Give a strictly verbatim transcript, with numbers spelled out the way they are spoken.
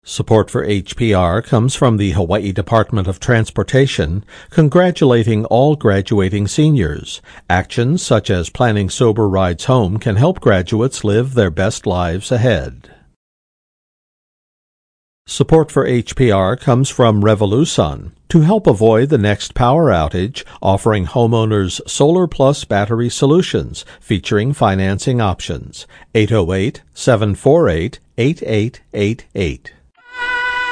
Support for H P R comes from the Hawaii Department of Transportation, congratulating all graduating seniors. Actions such as planning sober rides home can help graduates live their best lives ahead. Support for H P R comes from Revolusun, to help avoid the next power outage, offering homeowners Solar Plus battery solutions featuring financing options. eight oh eight, seven four eight, eight eight eight eight.